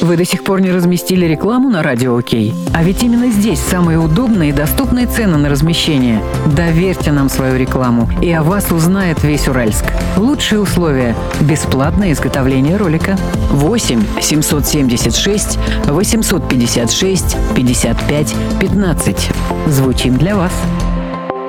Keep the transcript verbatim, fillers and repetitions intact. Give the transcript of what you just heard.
Вы до сих пор не разместили рекламу на Радио Окей? А ведь именно здесь самые удобные и доступные цены на размещение. Доверьте нам свою рекламу, и о вас узнает весь Уральск. Лучшие условия – бесплатное изготовление ролика. восемь семьсот семьдесят шесть восемьсот пятьдесят шесть пятьдесят пять пятнадцать. Звучим для вас.